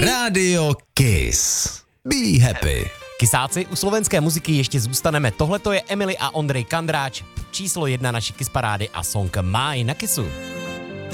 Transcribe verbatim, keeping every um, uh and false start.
Radio Kiss. Be happy. Kisáci, u slovenské muziky ještě zůstaneme. Tohleto je Emily a Ondrej Kandráč, číslo jedna naší Kiss parády a song Máj na Kissu.